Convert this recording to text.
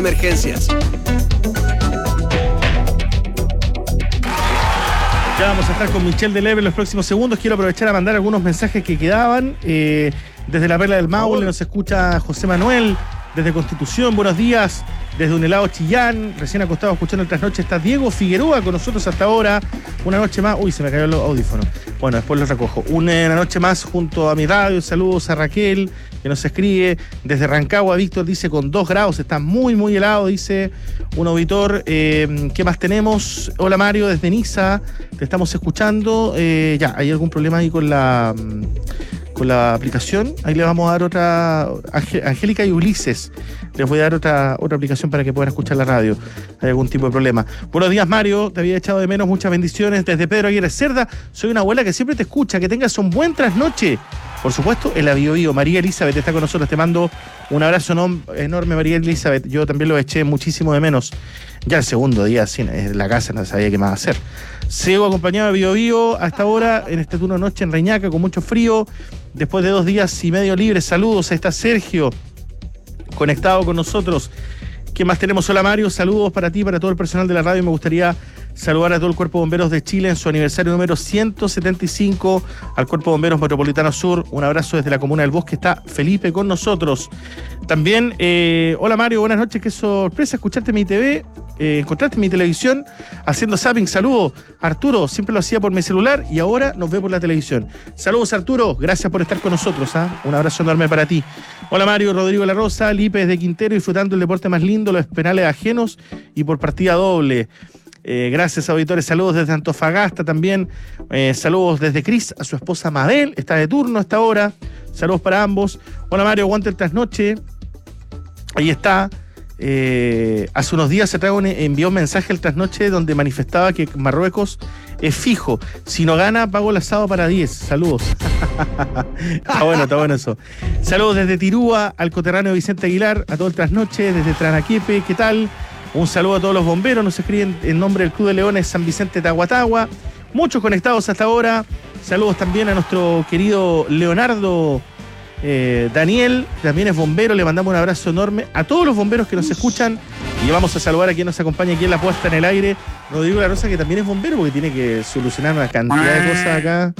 Emergencias. Ya vamos a estar con Michelle Deleuze en los próximos segundos. Quiero aprovechar a mandar algunos mensajes que quedaban. Desde la Perla del Maule nos escucha José Manuel. Desde Constitución, buenos días. Desde un helado Chillán, recién acostado escuchando el trasnoche, está Diego Figueroa con nosotros hasta ahora. Una noche más. Uy, se me cayó el audífono. Bueno, después lo recojo. Una noche más junto a mi radio. Saludos a Raquel, que nos escribe. Desde Rancagua, Víctor dice con 2 grados. Está muy, muy helado, dice un auditor. ¿Qué más tenemos? Hola Mario, desde Niza. Te estamos escuchando. Ya, ¿hay algún problema ahí con la aplicación? Ahí le vamos a dar otra. Angélica y Ulises, les voy a dar otra aplicación para que puedan escuchar la radio. ¿Hay algún tipo de problema? Buenos días, Mario, te había echado de menos, muchas bendiciones desde Pedro Aguirre Cerda. Soy una abuela que siempre te escucha, que tengas un buen trasnoche. Por supuesto, en la Bio. María Elizabeth está con nosotros, te mando un abrazo enorme, María Elizabeth. Yo también lo eché muchísimo de menos. Ya el segundo día en la casa no sabía qué más hacer. Sigo acompañado de Bio hasta ahora en este turno de noche en Reñaca con mucho frío. Después de 2 días y medio libres, saludos. Ahí está Sergio conectado con nosotros. ¿Qué más tenemos? Hola Mario, saludos para ti, para todo el personal de la radio. Me gustaría saludar a todo el Cuerpo de Bomberos de Chile en su aniversario número 175, al Cuerpo de Bomberos Metropolitano Sur. Un abrazo desde la Comuna del Bosque. Está Felipe con nosotros. También, hola Mario, buenas noches. Qué sorpresa escucharte en mi TV. Encontraste mi televisión haciendo zapping. Saludos, Arturo. Siempre lo hacía por mi celular y ahora nos ve por la televisión. Saludos, Arturo. Gracias por estar con nosotros. Un abrazo enorme para ti. Hola Mario, Rodrigo La Rosa, Lipe de Quintero, disfrutando el deporte más lindo, los penales ajenos y por partida doble. Gracias, auditores. Saludos desde Antofagasta también. Saludos desde Cris a su esposa Mabel. Está de turno hasta ahora. Saludos para ambos. Hola Mario, aguante el trasnoche. Ahí está. Hace unos días envió un mensaje al trasnoche donde manifestaba que Marruecos es fijo. Si no gana, pago el asado para 10. Saludos. Está bueno eso. Saludos desde Tirúa al coterráneo Vicente Aguilar, a todo el trasnoche, desde Tranaquepe. ¿Qué tal? Un saludo a todos los bomberos. Nos escriben en nombre del Club de Leones San Vicente Tahuatahua. Muchos conectados hasta ahora. Saludos también a nuestro querido Leonardo Daniel, también es bombero. Le mandamos un abrazo enorme a todos los bomberos que nos escuchan. Y vamos a saludar a quien nos acompaña aquí en la puesta en el aire, Rodrigo La Rosa, que también es bombero porque tiene que solucionar una cantidad de cosas acá.